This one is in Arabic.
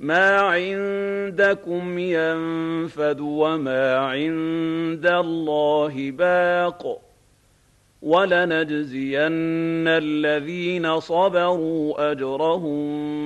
مَا عِندَكُمْ يَنفَدُ وَمَا عِندَ اللَّهِ بَاقٍ ۗ وَلَنَجْزِيَنَّ الَّذِينَ صَبَرُوا أَجْرَهُم